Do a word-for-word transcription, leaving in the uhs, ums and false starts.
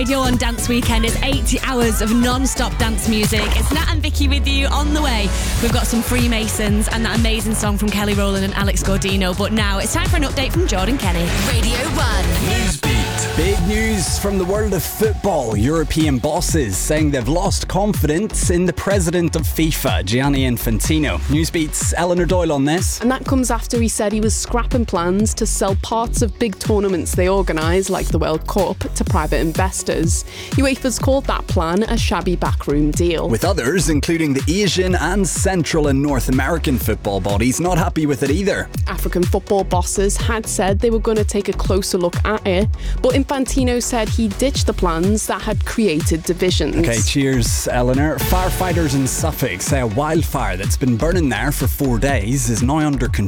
Radio One Dance Weekend is eighty hours of non-stop dance music. It's Nat and Vicky with you on the way. We've got some Freemasons and that amazing song from Kelly Rowland and Alex Gordino. But now it's time for an update from Jordan Kenny. Radio One. Newsbeat. Big news from the world of football. European bosses saying they've lost confidence in the president of FIFA, Gianni Infantino. Newsbeat's Eleanor Doyle on this. And that comes after he said he was scrapping plans to sell parts of big tournaments they organise, like the World Cup, to private investors. UEFA's called that plan a shabby backroom deal. With others, including the Asian and Central and North American football bodies, not happy with it either. African football bosses had said they were going to take a closer look at it, but Infantino said he ditched the plans that had created divisions. Okay, cheers, Eleanor. Firefighters in Suffolk say a wildfire that's been burning there for four days is now under control.